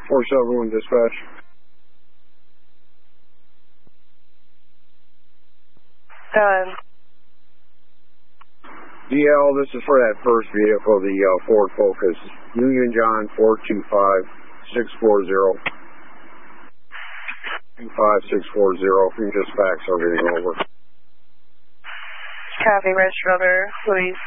471 dispatch. DL, this is for that first vehicle, the Ford Focus. Union John 425-640. 25640. If you can just fax everything over. Copy, register number, please.